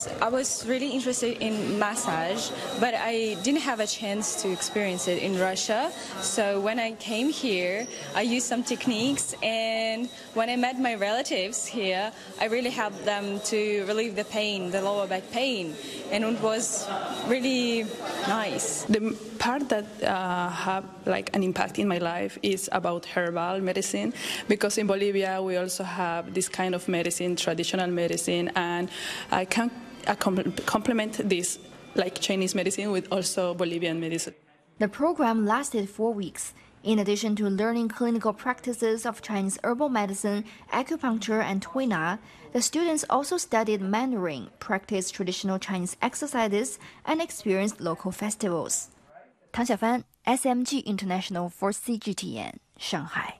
I was really interested in massage, but I didn't have a chance to experience it in Russia. So when I came here, I used some techniques, and when I met my relatives here, I really helped them to relieve the pain, the lower back pain, and it was really nice. The part that have like an impact in my life is about herbal medicine, because in Bolivia we also have this kind of medicine, traditional medicine, and I can complement this like Chinese medicine with also Bolivian medicine. The program lasted 4 weeks. In addition to learning clinical practices of Chinese herbal medicine, acupuncture, and tuina, the students also studied Mandarin, practiced traditional Chinese exercises, and experienced local festivals. 唐小帆 SMG International for CGTN, Shanghai.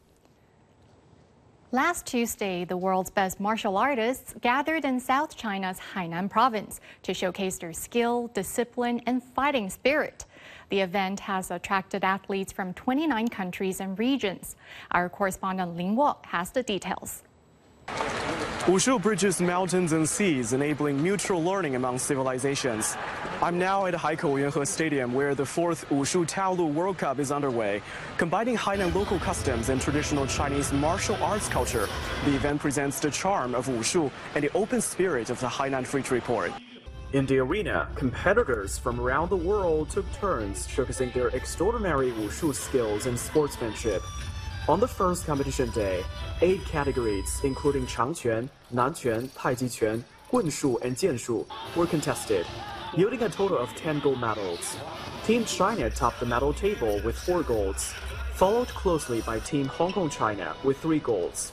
Last Tuesday, the world's best martial artists gathered in South China's Hainan province to showcase their skill, discipline, and fighting spirit. The event has attracted athletes from 29 countries and regions. Our correspondent Lin Wo has the details. Wushu bridges mountains and seas, enabling mutual learning among civilizations. I'm now at Haikou Yuanhe Stadium, where the 4th Wushu Taolu World Cup is underway. Combining Hainan local customs and traditional Chinese martial arts culture, the event presents the charm of Wushu and the open spirit of the Hainan Free Trade Port. In the arena, competitors from around the world took turns showcasing their extraordinary Wushu skills and sportsmanship. On the first competition day, 8 categories, including Changquan, Nanquan, Taijiquan, Gunshu, and Jianshu, were contested, yielding a total of 10 gold medals. Team China topped the medal table with 4 golds, followed closely by Team Hong Kong China with 3 golds.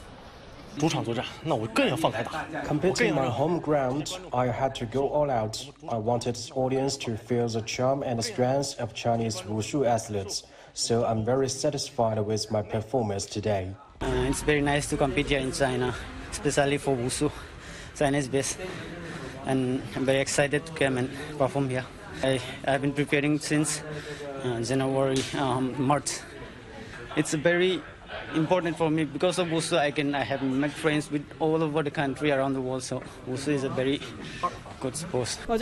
Competing on home ground, I had to go all out. I wanted the audience to feel the charm and the strength of Chinese Wushu athletes, so I'm very satisfied with my performance today. It's very nice to compete here in China, especially for Wushu. China is best, and I'm very excited to come and perform here. I've been preparing since January, March. It's very important for me because of Wushu. I have met friends with all over the country around the world, so Wushu is a very good sport. I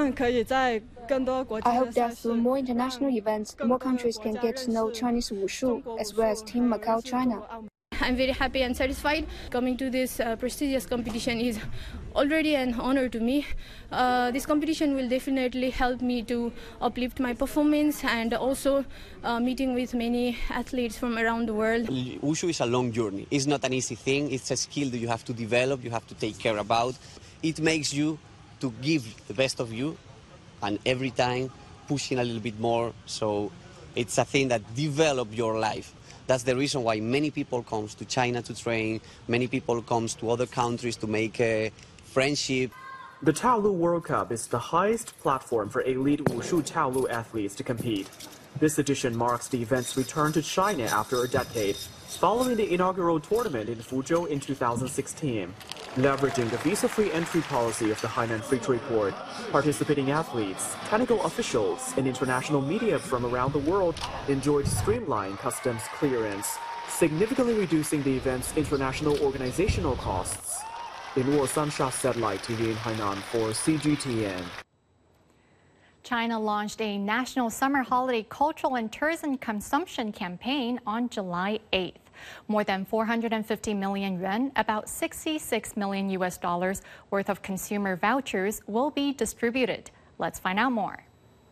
hope that through more international events, more countries can get to know Chinese Wushu as well as Team Macau China. I'm very happy and satisfied. Coming to this prestigious competition is already an honor to me. This competition will definitely help me to uplift my performance, and also meeting with many athletes from around the world. Wushu is a long journey. It's not an easy thing. It's a skill that you have to develop, you have to take care about. It makes you to give the best of you, and every time pushing a little bit more. So it's a thing that develops your life. That's the reason why many people come to China to train, many people come to other countries to make a friendship. The Taolu World Cup is the highest platform for elite Wushu Taolu athletes to compete. This edition marks the event's return to China after a decade, following the inaugural tournament in Fuzhou in 2016. Leveraging the visa-free entry policy of the Hainan Free Trade Port, participating athletes, technical officials, and international media from around the world enjoyed streamlined customs clearance, significantly reducing the event's international organizational costs. In Sansha Satellite TV in Hainan for CGTN. China launched a national summer holiday cultural and tourism consumption campaign on July 8th. More than 450 million yuan, about 66 million US dollars worth of consumer vouchers will be distributed. Let's find out more.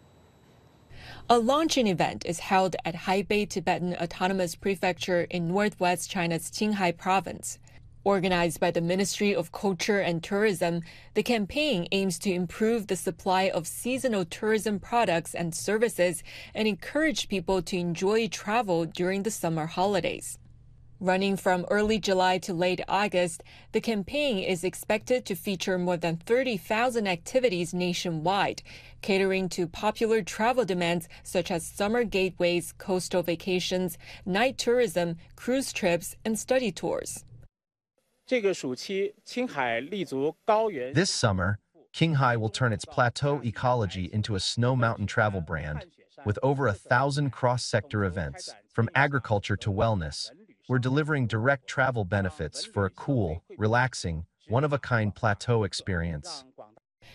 A launching event is held at Haibei Tibetan Autonomous Prefecture in northwest China's Qinghai province. Organized by the Ministry of Culture and Tourism, the campaign aims to improve the supply of seasonal tourism products and services and encourage people to enjoy travel during the summer holidays. Running from early July to late August, the campaign is expected to feature more than 30,000 activities nationwide, catering to popular travel demands such as summer gateways, coastal vacations, night tourism, cruise trips, and study tours. This summer, Qinghai will turn its plateau ecology into a snow mountain travel brand. With over 1,000 cross-sector events, from agriculture to wellness, we're delivering direct travel benefits for a cool, relaxing, one-of-a-kind plateau experience.